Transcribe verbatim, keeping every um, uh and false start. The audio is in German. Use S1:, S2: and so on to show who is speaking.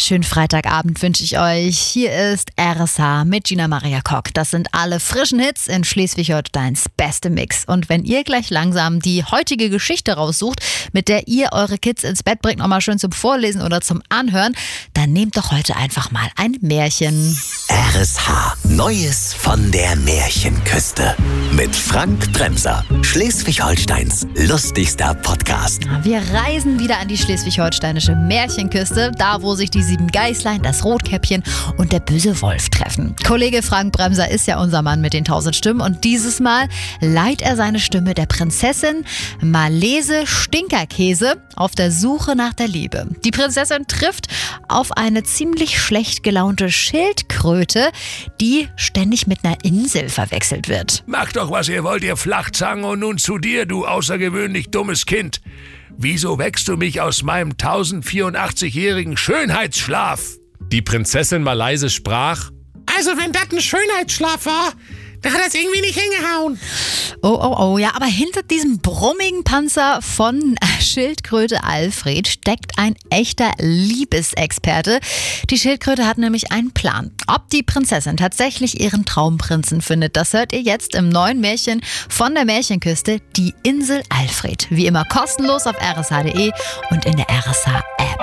S1: Schönen Freitagabend wünsche ich euch. Hier ist R S H mit Gina Maria Kock. Das sind alle frischen Hits in Schleswig-Holsteins beste Mix. Und wenn ihr gleich langsam die heutige Geschichte raussucht, mit der ihr eure Kids ins Bett bringt, nochmal schön zum Vorlesen oder zum Anhören, dann nehmt doch heute einfach mal ein Märchen.
S2: R S H. Neues von der Märchenküste. Mit Frank Bremser. Schleswig-Holsteins lustigster Podcast.
S1: Wir reisen wieder an die schleswig-holsteinische Märchenküste, da wo sich die sieben Geißlein, das Rotkäppchen und der böse Wolf treffen. Kollege Frank Bremser ist ja unser Mann mit den tausend Stimmen und dieses Mal leiht er seine Stimme der Prinzessin Malese Stinkerkäse auf der Suche nach der Liebe. Die Prinzessin trifft auf eine ziemlich schlecht gelaunte Schildkröte, die ständig mit einer Insel verwechselt wird.
S3: Macht doch, was ihr wollt, ihr Flachzangen, und nun zu dir, du außergewöhnlich dummes Kind. Wieso wächst du mich aus meinem tausendvierundachtzig-jährigen Schönheitsschlaf?
S4: Die Prinzessin Malese sprach:
S5: Also wenn das ein Schönheitsschlaf war, da hat das irgendwie nicht hingehauen.
S1: Oh, oh, oh, ja, aber hinter diesem brummigen Panzer von Schildkröte Alfred steckt ein echter Liebesexperte. Die Schildkröte hat nämlich einen Plan. Ob die Prinzessin tatsächlich ihren Traumprinzen findet, das hört ihr jetzt im neuen Märchen von der Märchenküste, die Insel Alfred. Wie immer kostenlos auf r s h punkt d e und in der R S H App.